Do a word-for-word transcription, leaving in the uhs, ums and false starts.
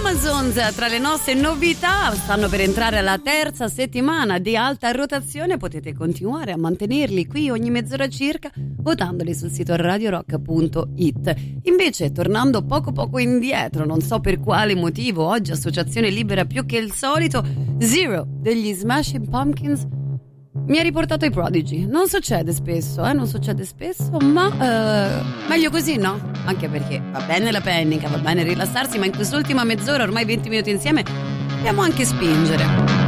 Amazons, tra le nostre novità, stanno per entrare alla terza settimana di alta rotazione. Potete continuare a mantenerli qui ogni mezz'ora circa votandoli sul sito radio rock punto it. Invece, tornando poco poco indietro, non so per quale motivo, oggi associazione libera più che il solito, Zero degli Smashing Pumpkins mi ha riportato ai Prodigy. Non succede spesso, eh, non succede spesso, ma eh, meglio così, no? Anche perché va bene la pennica, va bene rilassarsi, ma in quest'ultima mezz'ora, ormai venti minuti insieme, dobbiamo anche spingere.